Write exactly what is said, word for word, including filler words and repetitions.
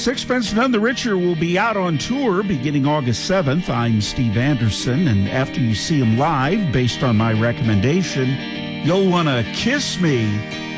Sixpence None the Richer will be out on tour beginning August seventh. I'm Steve Anderson, and after you see him live, based on my recommendation, you'll want to kiss me